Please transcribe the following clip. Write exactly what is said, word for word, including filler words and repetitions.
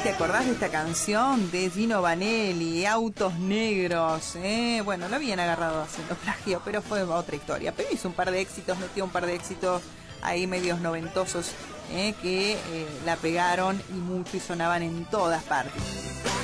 ¿te acordás de esta canción de Gino Vanelli, Autos Negros? ¿Eh? Bueno, lo habían agarrado haciendo plagio, pero fue otra historia. Pero hizo un par de éxitos, metió un par de éxitos ahí medios noventosos, ¿eh? que eh, la pegaron y mucho y sonaban en todas partes.